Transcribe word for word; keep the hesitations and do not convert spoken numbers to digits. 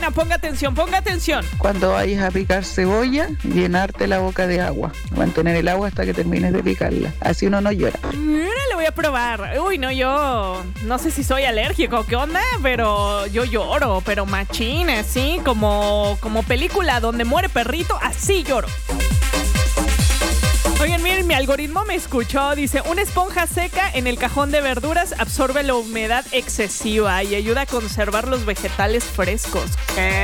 Ponga atención, ponga atención. Cuando vayas a picar cebolla, llenarte la boca de agua. Mantener el agua hasta que termines de picarla. Así uno no llora. Mira, lo voy a probar. Uy, no, yo no sé si soy alérgico, ¿qué onda? Pero yo lloro, pero machines, ¿sí? Como, como película donde muere perrito, así lloro. Oigan, miren, mi algoritmo me escuchó. Dice, una esponja seca en el cajón de verduras absorbe la humedad excesiva y ayuda a conservar los vegetales frescos. ¿Qué?